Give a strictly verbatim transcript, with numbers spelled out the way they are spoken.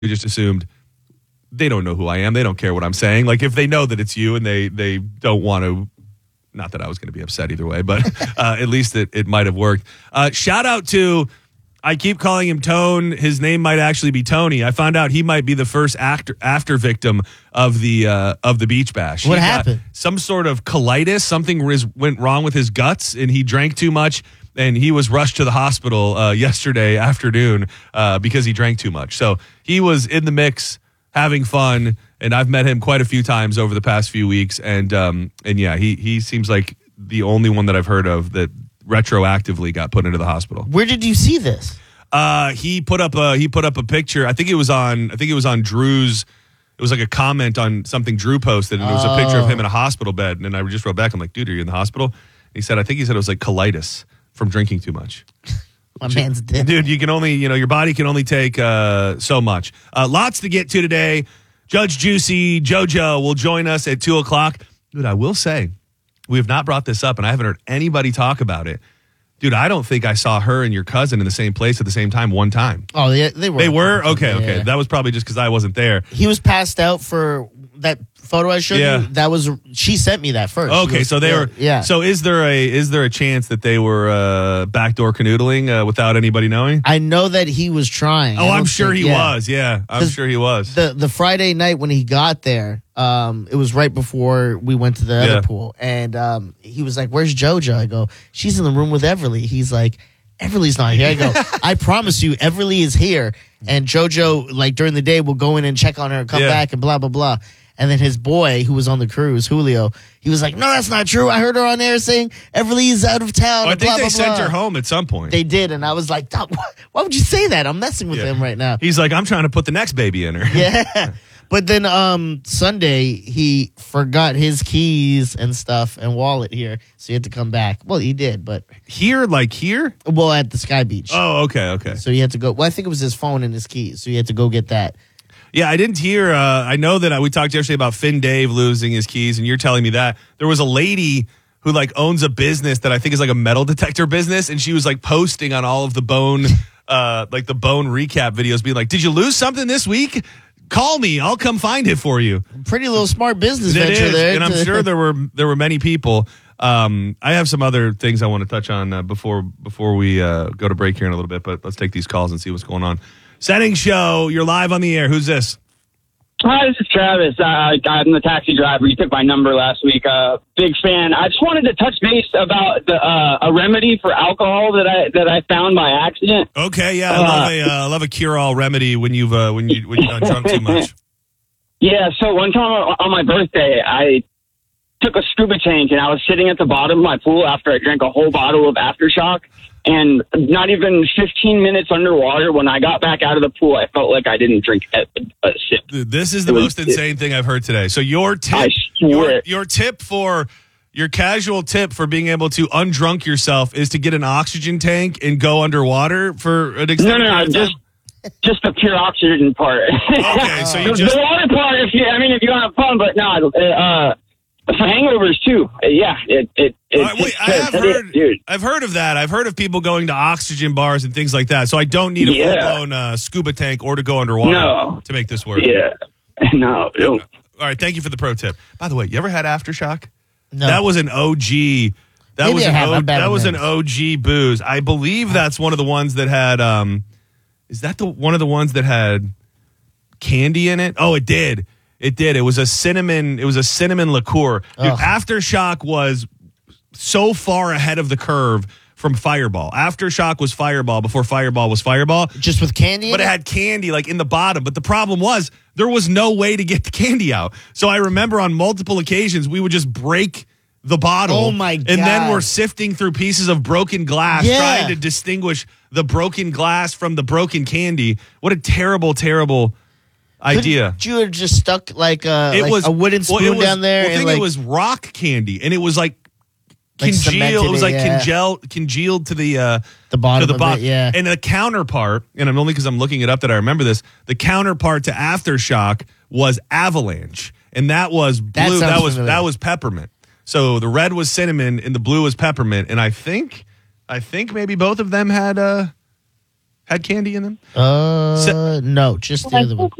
just assumed they don't know who I am. They don't care what I'm saying. Like, if they know that it's you and they they don't want to, not that I was going to be upset either way, but uh, at least it, it might have worked. Uh, shout out to, I keep calling him Tone. His name might actually be Tony. I found out he might be the first actor, after victim of the uh, of the beach bash. What He happened? got some sort of colitis. Something was, went wrong with his guts, and he drank too much. And he was rushed to the hospital uh, yesterday afternoon uh, because he drank too much. So he was in the mix, having fun, and I've met him quite a few times over the past few weeks. And um, and yeah, he he seems like the only one that I've heard of that retroactively got put into the hospital. Where did you see this? Uh, he put up a he put up a picture. I think it was on I think it was on Drew's. It was like a comment on something Drew posted, and it was a picture of him in a hospital bed. And I just wrote back, I'm like, dude, are you in the hospital? And he said, I think he said it was like colitis from drinking too much. My man's dead. Dude, you can only, you know, your body can only take uh, so much. Uh, lots to get to today. Judge Juicy, JoJo will join us at two o'clock. Dude, I will say, we have not brought this up, and I haven't heard anybody talk about it. Dude, I don't think I saw her and your cousin in the same place at the same time one time. Oh, they, they were. They were? Okay, Yeah, okay. yeah. That was probably just because I wasn't there. He was passed out for that photo I showed Yeah. you. That was, she sent me that first. She Okay, goes, so they yeah, were. Yeah. So is there a is there a chance that they were uh, backdoor canoodling uh, without anybody knowing? I know that he was trying. Oh, I I'm don't sure think- he yeah. was. Yeah, I'm 'Cause sure he was. The the Friday night when he got there, um, it was right before we went to the Yeah. other pool, and um, he was like, "Where's JoJo?" I go, "She's in the room with Everly." He's like, "Everly's not here." I go, "I promise you, Everly is here." And JoJo, like during the day, will go in and check on her, and come Yeah. back, and blah blah blah. And then his boy, who was on the cruise, Julio, he was like, "No, that's not true. I heard her on there saying Everly's out of town." Oh, I and think blah, they blah, sent blah. her home at some point. They did, and I was like, "Doc, why, why would you say that? I'm messing with Yeah. him right now." He's like, I'm trying to put the next baby in her. Yeah. But then um Sunday he forgot his keys and stuff and wallet here, so he had to come back. Well, he did, but Here, like here? well at the Sky Beach. Oh, okay, okay. So he had to go. Well, I think it was his phone and his keys, so he had to go get that. Yeah, I didn't hear. Uh, I know that I, we talked yesterday about Finn Dave losing his keys, and you're telling me that there was a lady who like owns a business that I think is like a metal detector business, and she was like posting on all of the bone, uh, like the bone recap videos, being like, "Did you lose something this week? Call me, I'll come find it for you." Pretty little smart business It venture is, there. and I'm to- sure there were there were many people. Um, I have some other things I want to touch on uh, before before we uh, go to break here in a little bit, but let's take these calls and see what's going on. Setting Show, you're live on the air. Who's this? Hi, this is Travis. Uh, I'm the taxi driver. You took my number last week. Uh, big fan. I just wanted to touch base about the, uh, a remedy for alcohol that I that I found by accident. Okay, yeah, I love a uh, I love a cure-all remedy when you've uh, when you when you've done drunk too much. Yeah, so one time on my birthday, I took a scuba tank and I was sitting at the bottom of my pool after I drank a whole bottle of Aftershock. And not even fifteen minutes underwater, when I got back out of the pool, I felt like I didn't drink a, a sip. This is the It was- most insane thing I've heard today. So your I tip, swear. your, your tip for your casual tip for being able to undrunk yourself is to get an oxygen tank and go underwater for an No, extended no, no, period of just time? just the pure oxygen part. Okay, so you the, just the water part, if you, I mean, if you want to have fun, but no, uh, for hangovers too. Uh, yeah, it it. it All right, wait, I have it- heard, dude. I've heard of that. I've heard of people going to oxygen bars and things like that. So I don't need a Yeah. full-blown uh, scuba tank or to go underwater No. to make this work. Yeah, no, no. All right, thank you for the pro tip. By the way, you ever had Aftershock? No. That was an O G. That Maybe was I an have. o, I'm bad that with was an names. O G booze. I believe that's one of the ones that had. Um, is that the one of the ones that had candy in it? Oh, it did. It did. It was a cinnamon. It was a cinnamon liqueur. Dude, Ugh. Aftershock was so far ahead of the curve from Fireball. Aftershock was Fireball before Fireball was Fireball. just with candy. in But it had candy like in the bottom. But the problem was there was no way to get the candy out. So I remember on multiple occasions we would just break the bottle. Oh, my And then God. we're sifting through pieces of broken glass, Yeah. trying to distinguish the broken glass from the broken candy. What a terrible, terrible idea. You had just stuck like a It like was a wooden well, spoon it was- down there, Well, I and think like it was rock candy, and it was like Like congealed. cemented It was it, like yeah. congealed, congealed to the uh, the bottom to the of bottom. it. Yeah. And the counterpart, and I'm only because I'm looking it up that I remember this. The counterpart to Aftershock was Avalanche, and that was That blue. sounds That, was familiar. that was peppermint. So the red was cinnamon, and the blue was peppermint. And I think, I think maybe both of them had uh had candy in them? Uh, So- no, just the other one.